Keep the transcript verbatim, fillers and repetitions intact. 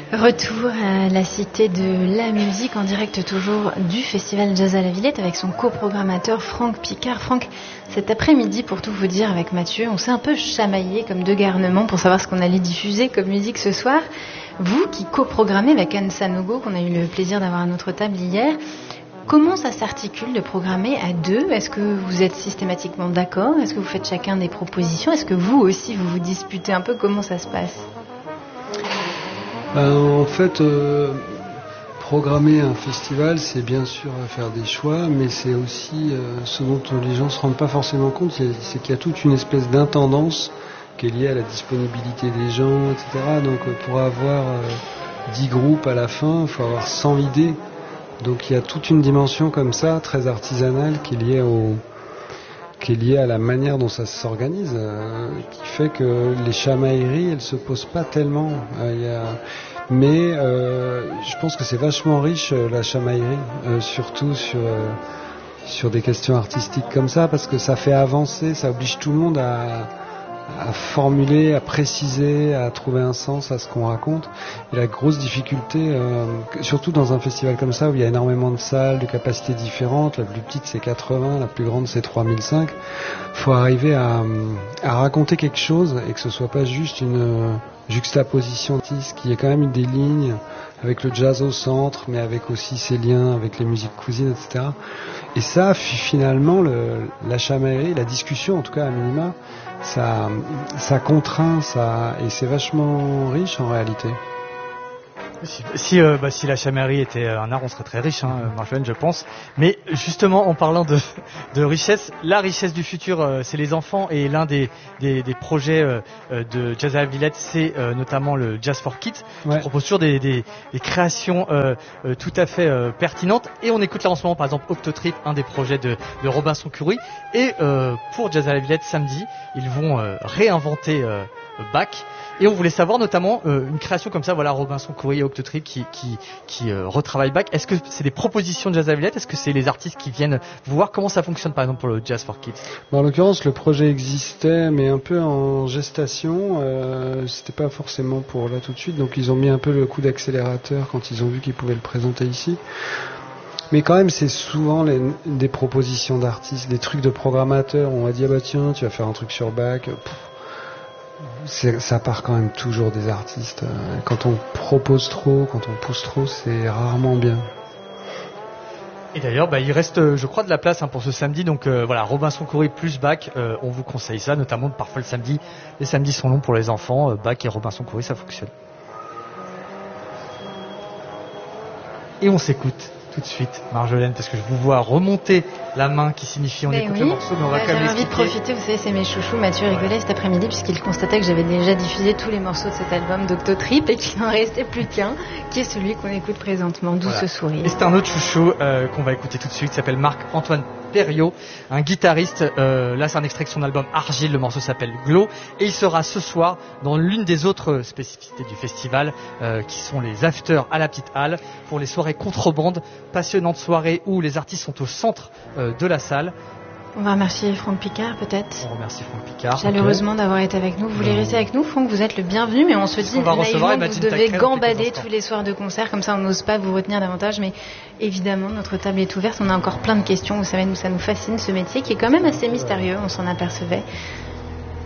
Retour à la Cité de la Musique en direct toujours du Festival Jazz à la Villette avec son coprogrammateur Franck Picard. Franck, cet après-midi, pour tout vous dire avec Mathieu, on s'est un peu chamaillé comme deux garnements pour savoir ce qu'on allait diffuser comme musique ce soir. Vous qui coprogrammez avec Anne Sanogo, qu'on a eu le plaisir d'avoir à notre table hier, comment ça s'articule de programmer à deux ? Est-ce que vous êtes systématiquement d'accord ? Est-ce que vous faites chacun des propositions ? Est-ce que vous aussi vous vous disputez un peu ? Comment ça se passe ? Ben, en fait, euh, programmer un festival, c'est bien sûr faire des choix, mais c'est aussi euh, ce dont les gens ne se rendent pas forcément compte, c'est, c'est qu'il y a toute une espèce d'intendance qui est liée à la disponibilité des gens, et cetera. Donc pour avoir euh, dix groupes à la fin, il faut avoir cent idées. Donc il y a toute une dimension comme ça, très artisanale, qui est liée au... qui est liée à la manière dont ça s'organise, euh, qui fait que les chamailleries, elles se posent pas tellement. Euh, y a... Mais euh, je pense que c'est vachement riche, euh, la chamaillerie, euh, surtout sur, euh, sur des questions artistiques comme ça, parce que ça fait avancer, ça oblige tout le monde à, à formuler, à préciser, à trouver un sens à ce qu'on raconte. Et la grosse difficulté, euh, surtout dans un festival comme ça où il y a énormément de salles, de capacités différentes, la plus petite c'est quatre-vingts, la plus grande c'est trois mille cinq, faut arriver à, à raconter quelque chose et que ce soit pas juste une juxtaposition d'artistes, qu'il y ait quand même des lignes avec le jazz au centre, mais avec aussi ses liens avec les musiques cousines, et cetera. Et ça, finalement, le, la chamaillerie, la discussion, en tout cas à minima, ça, ça contraint, ça, et c'est vachement riche en réalité. Si, si, euh, bah, si la chamaillerie était un art, on serait très riche, hein, Marjolaine, je pense. Mais justement, en parlant de, de richesse, la richesse du futur, euh, c'est les enfants. Et l'un des, des, des projets euh, de Jazz à la Villette, c'est euh, notamment le Jazz for Kids, ouais, qui propose toujours des, des, des créations euh, euh, tout à fait euh, pertinentes. Et on écoute là en ce moment, par exemple, Octotrip, un des projets de, de Robinson Curry. Et euh, pour Jazz à la Villette, samedi, ils vont euh, réinventer euh, Bach. Et on voulait savoir notamment euh, une création comme ça, voilà, Robinson Curry et Octotrip qui qui qui euh, retravaille Bach. Est-ce que c'est des propositions de Jazz à la Villette ? Est-ce que c'est les artistes qui viennent voir comment ça fonctionne par exemple pour le Jazz for Kids ? Bon, en l'occurrence, le projet existait, mais un peu en gestation. Euh, c'était pas forcément pour là tout de suite, donc ils ont mis un peu le coup d'accélérateur quand ils ont vu qu'ils pouvaient le présenter ici. Mais quand même, c'est souvent les, des propositions d'artistes, des trucs de programmateurs. On va dire, bah tiens, tu vas faire un truc sur Bach. Pff, C'est, ça part quand même toujours des artistes. Quand on propose trop, quand on pousse trop, c'est rarement bien. Et d'ailleurs, bah, il reste, je crois, de la place hein, pour ce samedi. Donc euh, voilà, Robinson Curry plus Bach, euh, on vous conseille ça, notamment parfois le samedi. Les samedis sont longs pour les enfants. Euh, Bach et Robinson Curry, ça fonctionne. Et on s'écoute tout de suite, Marjolaine, parce que je vous vois remonter la main qui signifie on mais écoute oui. le morceau, mais on va bah, quand même J'avais envie de profiter, vous savez, c'est mes chouchous. Mathieu rigolait cet après-midi puisqu'il constatait que j'avais déjà diffusé tous les morceaux de cet album d'Octotrip et qu'il n'en restait plus qu'un, qui est celui qu'on écoute présentement, D'où voilà. Ce sourire. Et c'est un autre chouchou euh, qu'on va écouter tout de suite, qui s'appelle Marc-Antoine Perriot, un guitariste. Euh, là, c'est un extrait de son album Argile. Le morceau s'appelle Glow et il sera ce soir dans l'une des autres spécificités du festival, euh, qui sont les afters à la petite halle pour les soirées contrebande, passionnantes soirées où les artistes sont au centre euh, de la salle. On va remercier Franck Picard, peut-être. On remercie Franck Picard. Chaleureusement okay. d'avoir été avec nous. Vous voulez rester avec nous, Franck ? Vous êtes le bienvenu, mais on se dit naïvement que vous devez gambader tous les soirs de concert, comme ça on n'ose pas vous retenir davantage, mais évidemment notre table est ouverte, on a encore plein de questions, vous savez, nous ça nous fascine ce métier qui est quand même assez mystérieux, on s'en apercevait.